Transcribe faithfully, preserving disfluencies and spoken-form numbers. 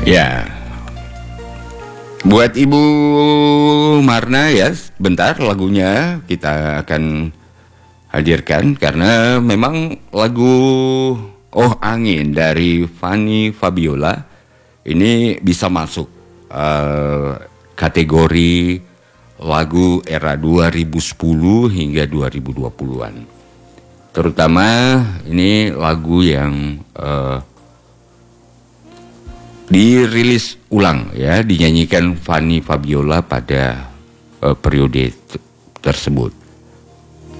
Ya, buat Ibu Marna ya, bentar lagunya kita akan hadirkan karena memang lagu Oh Angin dari Fanny Fabiola ini bisa masuk uh, kategori lagu era dua ribu sepuluh hingga dua ribu dua puluhan. Terutama ini lagu yang uh, dirilis ulang ya, dinyanyikan Fanny Fabiola pada uh, periode t- tersebut.